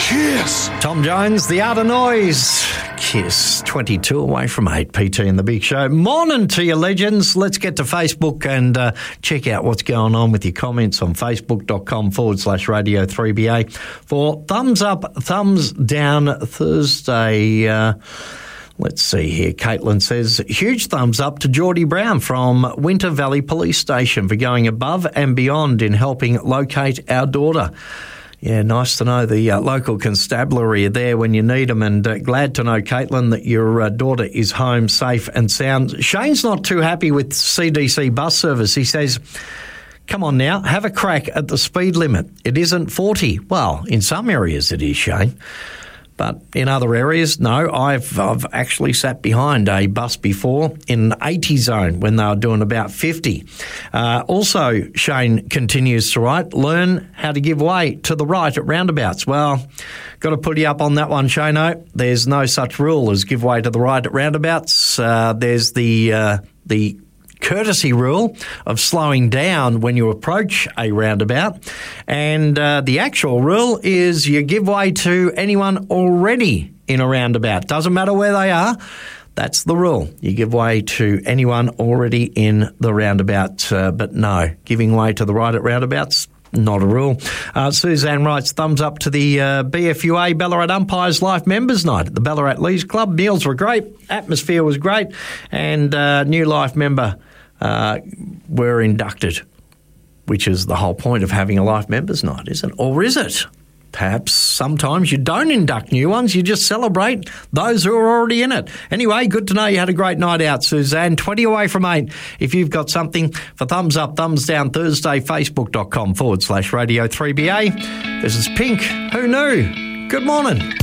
Kiss. Tom Jones, The Art of Noise. Kiss, 22 away from 8. PT and the Big Show. Morning to you, legends. Let's get to Facebook and check out what's going on with your comments on facebook.com/Radio 3BA for Thumbs Up, Thumbs Down Thursday. Let's see here. Caitlin says, huge thumbs up to Geordie Brown from Winter Valley Police Station for going above and beyond in helping locate our daughter. Yeah, nice to know the local constabulary are there when you need them, and glad to know, Caitlin, that your daughter is home safe and sound. Shane's not too happy with CDC bus service. He says, come on now, have a crack at the speed limit. It isn't 40. Well, in some areas it is, Shane. But in other areas, no. I've actually sat behind a bus before in 80 zone when they were doing about 50. Also, Shane continues to write, learn how to give way to the right at roundabouts. Well, got to put you up on that one, Shano. There's no such rule as give way to the right at roundabouts. There's the courtesy rule of slowing down when you approach a roundabout, and the actual rule is you give way to anyone already in a roundabout. Doesn't matter where they are. That's the rule. You give way to anyone already in the roundabout, but no, giving way to the right at roundabouts, not a rule. Suzanne writes, thumbs up to the BFUA Ballarat Umpires Life Members Night at the Ballarat Leagues Club. Meals were great, atmosphere was great, and new Life member were inducted, which is the whole point of having a Life Members Night, isn't it? Or is it? Perhaps sometimes you don't induct new ones, you just celebrate those who are already in it. Anyway, good to know you had a great night out, Suzanne. 20 away from 8. If you've got something for Thumbs Up, Thumbs Down Thursday, facebook.com/Radio 3BA. This is Pink. Who knew? Good morning.